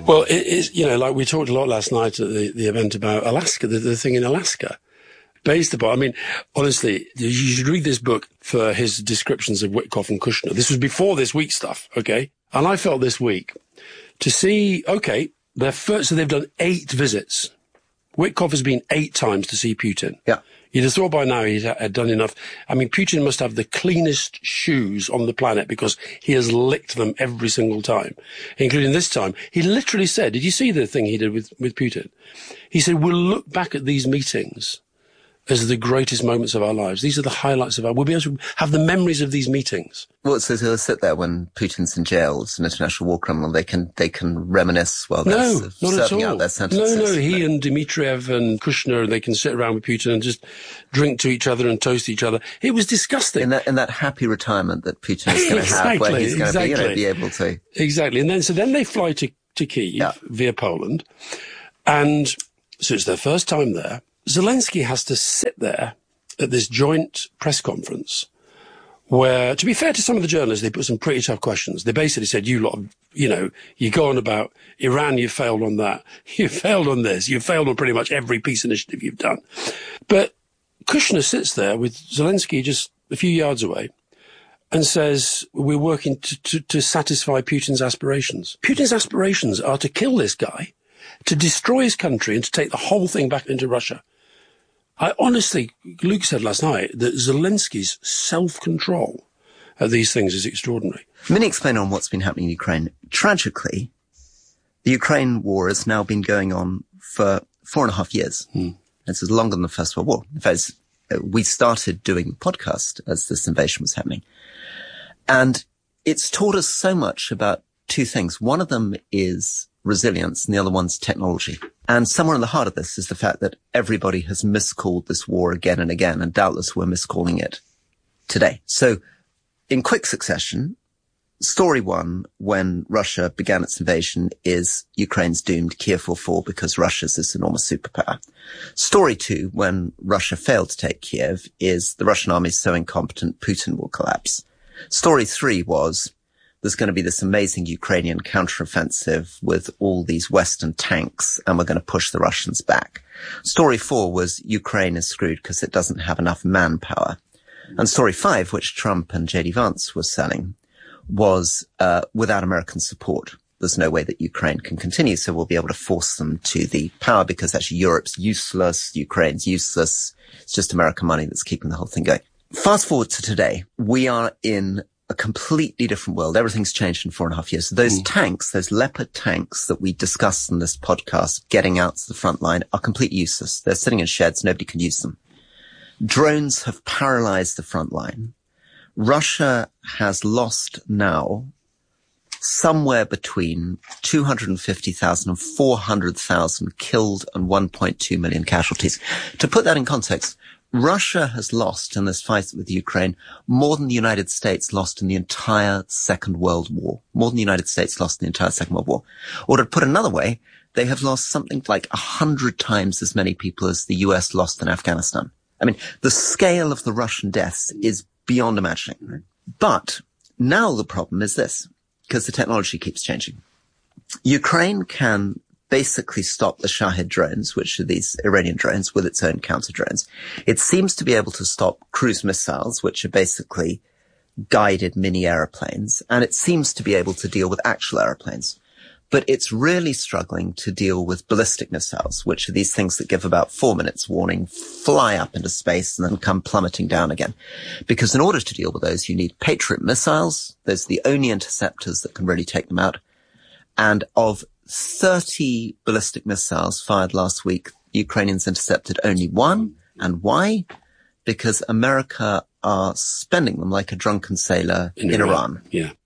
Well, it is, like we talked a lot last night at the event about Alaska, the thing in Alaska. Based upon, I mean, honestly, you should read this book for his descriptions of Witkoff and Kushner. This was before this week stuff, okay? And I felt this week to see, okay, so they've done 8 visits. Witkoff has been 8 times to see Putin. Yeah. You'd have thought by now he'd had done enough. I mean, Putin must have the cleanest shoes on the planet because he has licked them every single time, including this time. He literally said, did you see the thing he did with Putin? He said, we'll look back at these meetings as the greatest moments of our lives. These are the highlights we'll be able to have the memories of these meetings. Well, so they'll sit there when Putin's in jail, it's an international war criminal, they can reminisce while they're serving out their sentences. No, he and Dmitriev and Kushner, they can sit around with Putin and just drink to each other and toast each other. It was disgusting. In that happy retirement that Putin is going to have, where he's going to be able to. Exactly. And then they fly to Kyiv via Poland. And so it's their first time there. Zelensky has to sit there at this joint press conference where, to be fair to some of the journalists, they put some pretty tough questions. They basically said, you lot, you go on about Iran, you failed on that. You failed on this. You failed on pretty much every peace initiative you've done. But Kushner sits there with Zelensky just a few yards away and says, we're working to satisfy Putin's aspirations. Putin's aspirations are to kill this guy, to destroy his country and to take the whole thing back into Russia. I honestly, Luke said last night that Zelensky's self-control at these things is extraordinary. Let me explain on what's been happening in Ukraine. Tragically, the Ukraine war has now been going on for 4.5 years. This is longer than the First World War. In fact, we started doing the podcast as this invasion was happening. And it's taught us so much about 2 things. One of them is resilience and the other one's technology. And somewhere in the heart of this is the fact that everybody has miscalled this war again and again, and doubtless we're miscalling it today. So in quick succession, story 1, when Russia began its invasion, is Ukraine's doomed, Kiev will fall because Russia's this enormous superpower. Story 2, when Russia failed to take Kiev, is the Russian army is so incompetent Putin will collapse. Story 3 was there's going to be this amazing Ukrainian counteroffensive with all these Western tanks, and we're going to push the Russians back. Story 4 was Ukraine is screwed because it doesn't have enough manpower. And story 5, which Trump and J.D. Vance were selling, was without American support, there's no way that Ukraine can continue, so we'll be able to force them to the power because actually Europe's useless, Ukraine's useless. It's just American money that's keeping the whole thing going. Fast forward to today. We are in a completely different world. Everything's changed in 4.5 years. So those tanks, those Leopard tanks that we discussed in this podcast, getting out to the front line, are completely useless. They're sitting in sheds. Nobody can use them. Drones have paralyzed the front line. Russia has lost now somewhere between 250,000 and 400,000 killed and 1.2 million casualties. To put that in context, Russia has lost in this fight with Ukraine more than the United States lost in the entire Second World War. More than the United States lost in the entire Second World War. Or to put another way, they have lost something like 100 times as many people as the US lost in Afghanistan. I mean, the scale of the Russian deaths is beyond imagining. But now the problem is this, because the technology keeps changing. Ukraine can basically stop the Shahed drones, which are these Iranian drones, with its own counter drones. It seems to be able to stop cruise missiles, which are basically guided mini aeroplanes, and it seems to be able to deal with actual aeroplanes. But it's really struggling to deal with ballistic missiles, which are these things that give about 4 minutes warning, fly up into space, and then come plummeting down again. Because in order to deal with those, you need Patriot missiles. Those are the only interceptors that can really take them out. And of 30 ballistic missiles fired last week, the Ukrainians intercepted only 1. And why? Because America are spending them like a drunken sailor in Iran. Yeah.